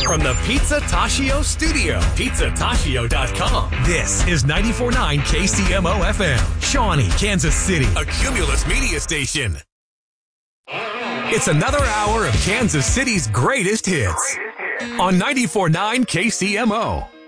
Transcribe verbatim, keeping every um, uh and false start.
From the Pizza Tashio studio, pizza tashio dot com. This is ninety-four point nine K C M O F M, Shawnee, Kansas City, a Cumulus media station. It's another hour of Kansas City's greatest hits on ninety-four point nine K C M O.